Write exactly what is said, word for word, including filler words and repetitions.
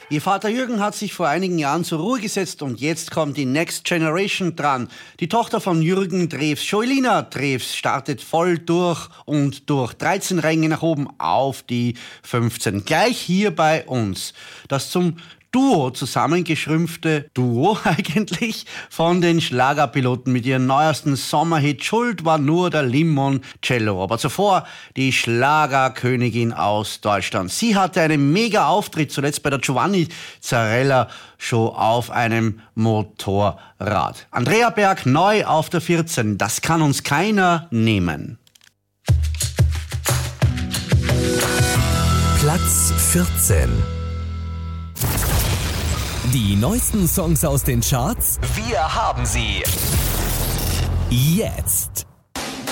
Ihr Vater Jürgen hat sich vor einigen Jahren zur Ruhe gesetzt und jetzt kommt die Next Generation dran. Die Tochter von Jürgen Drews, Joelina Drews, startet voll durch und durch. dreizehn Ränge nach oben auf die fünfzehn. Gleich hier bei uns. Das zum Duo zusammengeschrumpfte Duo eigentlich von den Schlagerpiloten mit ihrem neuesten Sommerhit Schuld war nur der Limoncello. Aber zuvor die Schlagerkönigin aus Deutschland. Sie hatte einen mega Auftritt zuletzt bei der Giovanni Zarella Show auf einem Motorrad. Andrea Berg neu auf der vierzehn. Das kann uns keiner nehmen. Platz vierzehn. Die neuesten Songs aus den Charts? Wir haben sie. Jetzt.